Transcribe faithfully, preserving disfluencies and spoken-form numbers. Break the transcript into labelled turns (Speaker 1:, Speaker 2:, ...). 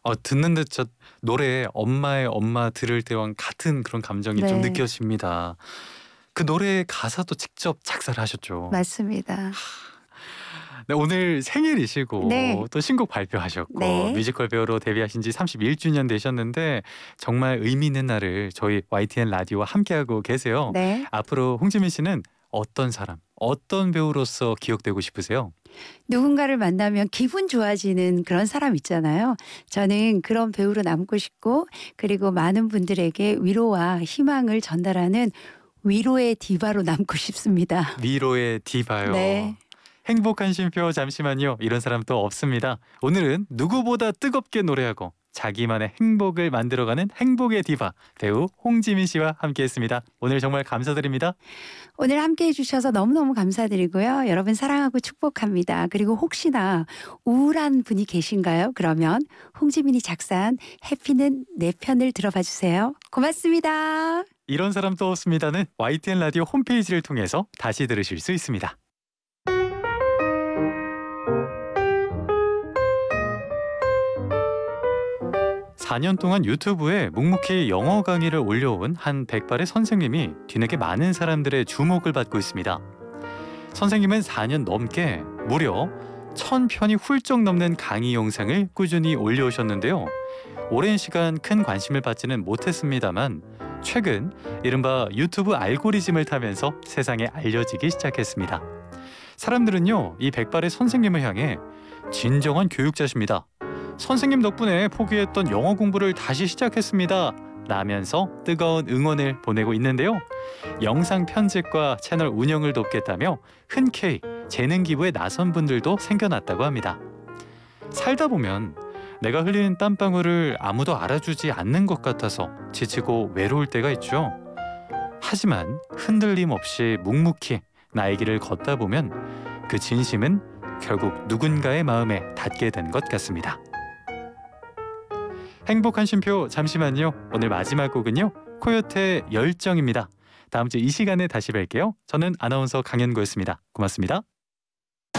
Speaker 1: 어 듣는데 저 노래 엄마의 엄마 들을 때와 같은 그런 감정이 좀
Speaker 2: 네.
Speaker 1: 느껴집니다. 그 노래의 가사도 직접 작사를 하셨죠.
Speaker 2: 맞습니다.
Speaker 1: 네, 오늘 생일이시고
Speaker 2: 네.
Speaker 1: 또 신곡 발표하셨고
Speaker 2: 네.
Speaker 1: 뮤지컬 배우로 데뷔하신 지 삼십일 주년 되셨는데 정말 의미 있는 날을 저희 와이티엔 라디오와 함께하고 계세요.
Speaker 2: 네.
Speaker 1: 앞으로 홍지민 씨는 어떤 사람, 어떤 배우로서 기억되고 싶으세요?
Speaker 2: 누군가를 만나면 기분 좋아지는 그런 사람 있잖아요. 저는 그런 배우로 남고 싶고 그리고 많은 분들에게 위로와 희망을 전달하는 위로의 디바로 남고 싶습니다.
Speaker 1: 위로의 디바요.
Speaker 2: 네.
Speaker 1: 행복한 쉼표 잠시만요. 이런 사람 또 없습니다. 오늘은 누구보다 뜨겁게 노래하고 자기만의 행복을 만들어가는 행복의 디바 배우 홍지민 씨와 함께했습니다. 오늘 정말 감사드립니다.
Speaker 2: 오늘 함께해 주셔서 너무너무 감사드리고요. 여러분 사랑하고 축복합니다. 그리고 혹시나 우울한 분이 계신가요? 그러면 홍지민이 작사한 해피는 내 편을 들어봐 주세요. 고맙습니다.
Speaker 1: 이런 사람 또 없습니다는 와이티엔 라디오 홈페이지를 통해서 다시 들으실 수 있습니다. 사 년 동안 유튜브에 묵묵히 영어 강의를 올려온 한 백발의 선생님이 뒤늦게 많은 사람들의 주목을 받고 있습니다. 선생님은 사 년 넘게 무려 천 편이 훌쩍 넘는 강의 영상을 꾸준히 올려오셨는데요. 오랜 시간 큰 관심을 받지는 못했습니다만 최근 이른바 유튜브 알고리즘을 타면서 세상에 알려지기 시작했습니다. 사람들은요, 이 백발의 선생님을 향해 진정한 교육자십니다. 선생님 덕분에 포기했던 영어 공부를 다시 시작했습니다. 라면서 뜨거운 응원을 보내고 있는데요. 영상 편집과 채널 운영을 돕겠다며 흔쾌히 재능 기부에 나선 분들도 생겨났다고 합니다. 살다 보면 내가 흘리는 땀방울을 아무도 알아주지 않는 것 같아서 지치고 외로울 때가 있죠. 하지만 흔들림 없이 묵묵히 나의 길을 걷다 보면 그 진심은 결국 누군가의 마음에 닿게 된 것 같습니다. 행복한 쉼표 잠시만요. 오늘 마지막 곡은요, 코요태 열정입니다. 다음 주 이 시간에 다시 뵐게요. 저는 아나운서 강현구였습니다. 고맙습니다.